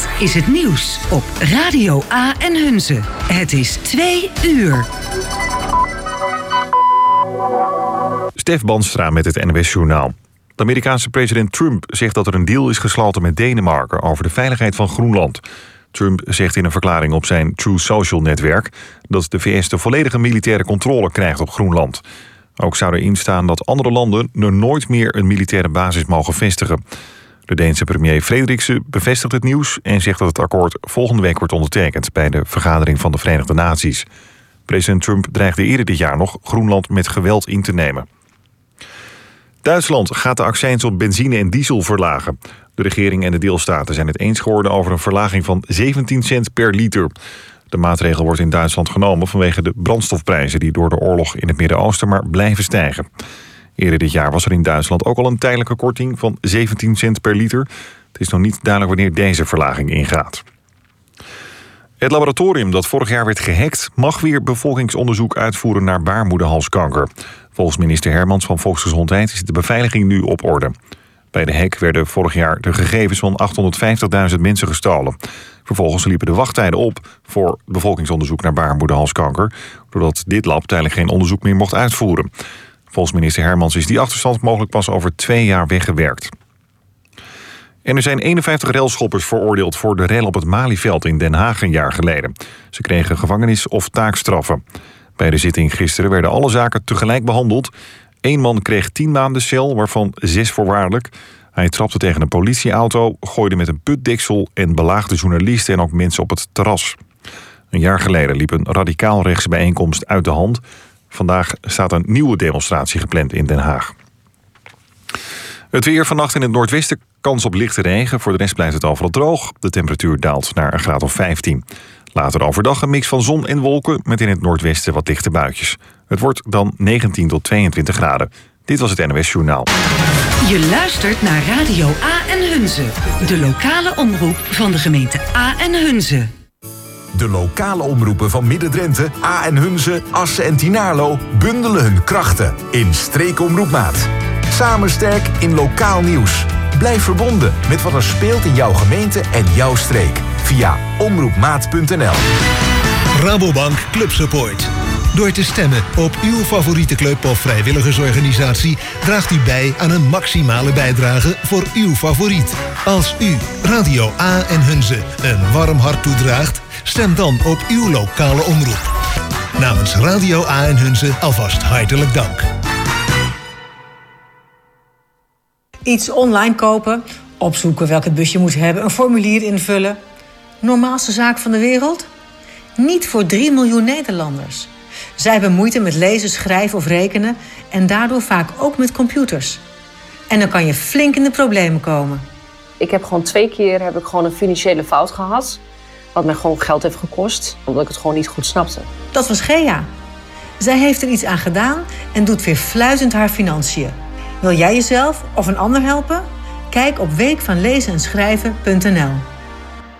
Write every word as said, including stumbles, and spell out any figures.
Dit is het nieuws op Radio A en Hunze. Het is twee uur. Stef Banstra met het N O S-journaal. De Amerikaanse president Trump zegt dat er een deal is gesloten met Denemarken over de veiligheid van Groenland. Trump zegt in een verklaring op zijn Truth Social-netwerk dat de V S de volledige militaire controle krijgt op Groenland. Ook zou erin staan dat andere landen er nooit meer een militaire basis mogen vestigen. De Deense premier Frederiksen bevestigt het nieuws en zegt dat het akkoord volgende week wordt ondertekend bij de vergadering van de Verenigde Naties. President Trump dreigde eerder dit jaar nog Groenland met geweld in te nemen. Duitsland gaat de accijns op benzine en diesel verlagen. De regering en de deelstaten zijn het eens geworden over een verlaging van zeventien cent per liter. De maatregel wordt in Duitsland genomen vanwege de brandstofprijzen die door de oorlog in het Midden-Oosten maar blijven stijgen. Eerder dit jaar was er in Duitsland ook al een tijdelijke korting van zeventien cent per liter. Het is nog niet duidelijk wanneer deze verlaging ingaat. Het laboratorium dat vorig jaar werd gehackt mag weer bevolkingsonderzoek uitvoeren naar baarmoederhalskanker. Volgens minister Hermans van Volksgezondheid is de beveiliging nu op orde. Bij de hack werden vorig jaar de gegevens van achthonderdvijftigduizend mensen gestolen. Vervolgens liepen de wachttijden op voor bevolkingsonderzoek naar baarmoederhalskanker, doordat dit lab tijdelijk geen onderzoek meer mocht uitvoeren. Volgens minister Hermans is die achterstand mogelijk pas over twee jaar weggewerkt. En er zijn eenenvijftig railschoppers veroordeeld voor de rel op het Malieveld in Den Haag een jaar geleden. Ze kregen gevangenis- of taakstraffen. Bij de zitting gisteren werden alle zaken tegelijk behandeld. Eén man kreeg tien maanden cel, waarvan zes voorwaardelijk. Hij trapte tegen een politieauto, gooide met een putdeksel en belaagde journalisten en ook mensen op het terras. Een jaar geleden liep een radicaal rechtse bijeenkomst uit de hand. Vandaag staat een nieuwe demonstratie gepland in Den Haag. Het weer vannacht in het noordwesten, kans op lichte regen. Voor de rest blijft het overal droog. De temperatuur daalt naar een graad of vijftien. Later overdag een mix van zon en wolken met in het noordwesten wat lichte buitjes. Het wordt dan negentien tot tweeëntwintig graden. Dit was het N O S-journaal. Je luistert naar Radio A en Hunze. De lokale omroep van de gemeente A en Hunze. De lokale omroepen van Midden-Drenthe, A en Hunze, Assen en Tynaarlo bundelen hun krachten in Streekomroepmaat. Samen sterk in lokaal nieuws. Blijf verbonden met wat er speelt in jouw gemeente en jouw streek. Via omroepmaat punt n l. Rabobank Club Support. Door te stemmen op uw favoriete club of vrijwilligersorganisatie draagt u bij aan een maximale bijdrage voor uw favoriet. Als u Radio A en Hunze een warm hart toedraagt, stem dan op uw lokale omroep. Namens Radio A en Hunze alvast hartelijk dank. Iets online kopen, opzoeken welke bus je moet hebben, een formulier invullen. Normaalste zaak van de wereld? Niet voor drie miljoen Nederlanders. Zij hebben moeite met lezen, schrijven of rekenen en daardoor vaak ook met computers. En dan kan je flink in de problemen komen. Ik heb gewoon twee keer heb ik gewoon een financiële fout gehad, wat mij gewoon geld heeft gekost, omdat ik het gewoon niet goed snapte. Dat was Gea. Zij heeft er iets aan gedaan en doet weer fluitend haar financiën. Wil jij jezelf of een ander helpen? Kijk op week van lezen en schrijven punt n l.